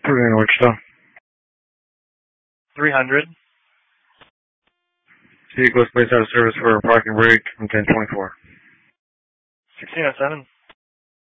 Proving Wichita. 300. Vehicle is placed out of service for a parking brake from 1024. 1607.